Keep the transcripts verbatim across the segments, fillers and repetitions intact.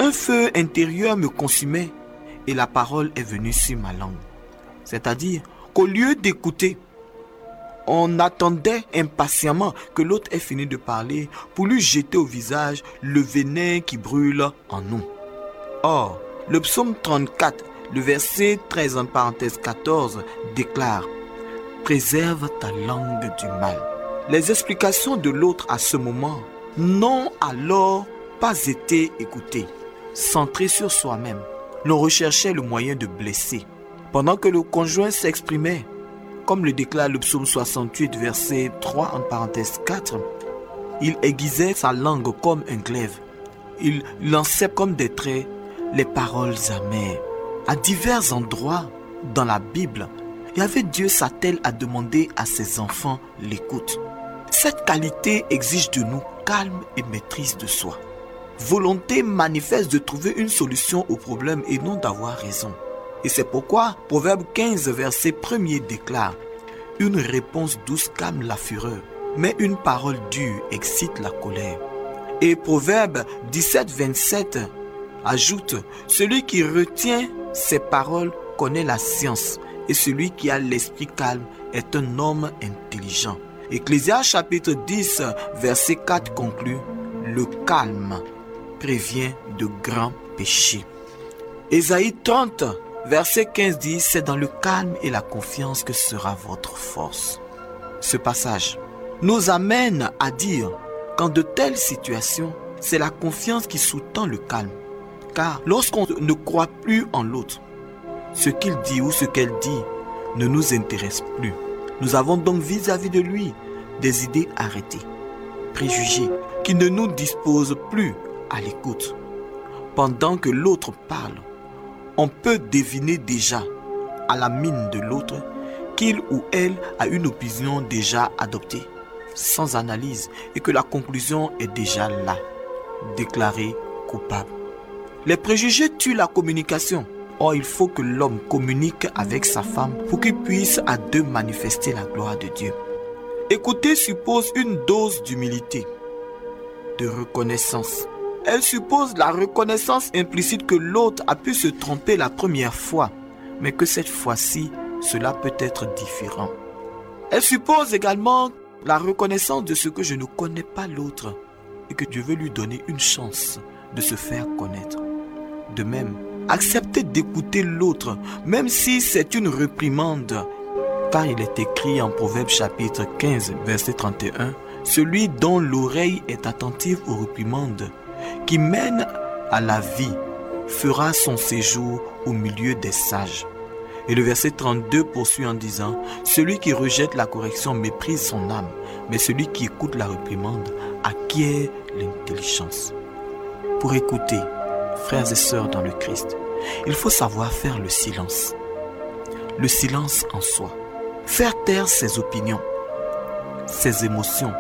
Un feu intérieur me consumait et la parole est venue sur ma langue. C'est-à-dire qu'au lieu d'écouter, on attendait impatiemment que l'autre ait fini de parler pour lui jeter au visage le venin qui brûle en nous. Or, le psaume trente-quatre, le verset treize en parenthèse quatorze déclare « Préserve ta langue du mal ». Les explications de l'autre à ce moment n'ont alors pas été écoutées. Centré sur soi-même, l'on recherchait le moyen de blesser. Pendant que le conjoint s'exprimait, comme le déclare le psaume soixante-huit, verset trois en parenthèse quatre, il aiguisait sa langue comme un glaive. Il lançait comme des traits les paroles amères. À divers endroits dans la Bible, Yahvé Dieu s'attelle à demander à ses enfants l'écoute. Cette qualité exige de nous calme et maîtrise de soi. Volonté manifeste de trouver une solution au problème et non d'avoir raison. Et c'est pourquoi Proverbe quinze, verset premier déclare « Une réponse douce calme la fureur, mais une parole dure excite la colère. » Et Proverbe dix-sept, vingt-sept ajoute « Celui qui retient ses paroles connaît la science, et celui qui a l'esprit calme est un homme intelligent. » Ecclésiaste chapitre dix, verset quatre conclut « Le calme prévient de grands péchés. » Ésaïe trente, verset quinze dit « C'est dans le calme et la confiance que sera votre force. » Ce passage nous amène à dire qu'en de telles situations, c'est la confiance qui sous-tend le calme. Car lorsqu'on ne croit plus en l'autre, ce qu'il dit ou ce qu'elle dit ne nous intéresse plus. Nous avons donc vis-à-vis de lui des idées arrêtées, préjugés, qui ne nous disposent plus à l'écoute. Pendant que l'autre parle, on peut deviner déjà à la mine de l'autre qu'il ou elle a une opinion déjà adoptée, sans analyse, et que la conclusion est déjà là, déclarée coupable. Les préjugés tuent la communication. Or, il faut que l'homme communique avec sa femme pour qu'il puisse à deux manifester la gloire de Dieu. Écouter suppose une dose d'humilité, de reconnaissance. Elle suppose la reconnaissance implicite que l'autre a pu se tromper la première fois, mais que cette fois-ci, cela peut être différent. Elle suppose également la reconnaissance de ce que je ne connais pas l'autre et que Dieu veut lui donner une chance de se faire connaître. De même, accepter d'écouter l'autre, même si c'est une réprimande, car il est écrit en Proverbe chapitre quinze, verset trente et un, « Celui dont l'oreille est attentive aux réprimandes, qui mène à la vie, fera son séjour au milieu des sages. » Et le verset trente-deux poursuit en disant, « Celui qui rejette la correction méprise son âme, mais celui qui écoute la réprimande acquiert l'intelligence. » Pour écouter, frères et sœurs dans le Christ, il faut savoir faire le silence. Le silence en soi. Faire taire ses opinions, ses émotions,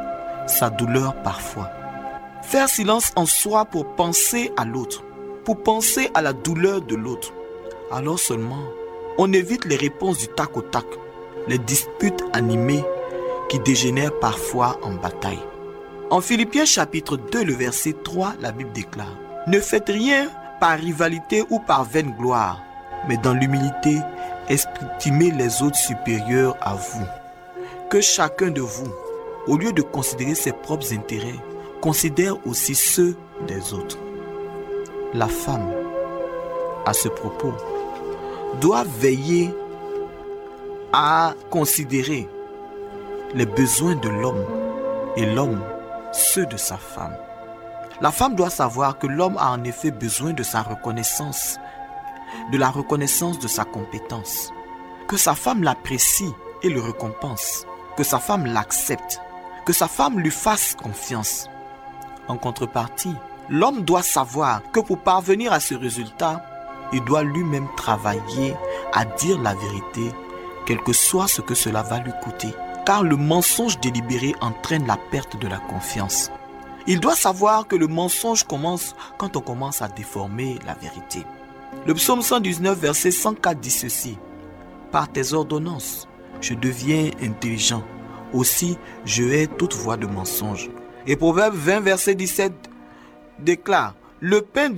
sa douleur parfois. Faire silence en soi pour penser à l'autre, pour penser à la douleur de l'autre. Alors seulement, on évite les réponses du tac au tac, les disputes animées qui dégénèrent parfois en bataille. En Philippiens chapitre deux, le verset trois, la Bible déclare « Ne faites rien par rivalité ou par vaine gloire, mais dans l'humilité, estimez les autres supérieurs à vous. Que chacun de vous, au lieu de considérer ses propres intérêts, considère aussi ceux des autres. » La femme, à ce propos, doit veiller à considérer les besoins de l'homme et l'homme ceux de sa femme. La femme doit savoir que l'homme a en effet besoin de sa reconnaissance, de la reconnaissance de sa compétence, que sa femme l'apprécie et le récompense, que sa femme l'accepte, que sa femme lui fasse confiance. En contrepartie, l'homme doit savoir que pour parvenir à ce résultat, il doit lui-même travailler à dire la vérité, quel que soit ce que cela va lui coûter. Car le mensonge délibéré entraîne la perte de la confiance. Il doit savoir que le mensonge commence quand on commence à déformer la vérité. Le psaume cent dix-neuf, verset cent quatre dit ceci. « Par tes ordonnances, je deviens intelligent. Aussi, je hais toute voie de mensonge. » Et Proverbe vingt, verset dix-sept déclare « Le pain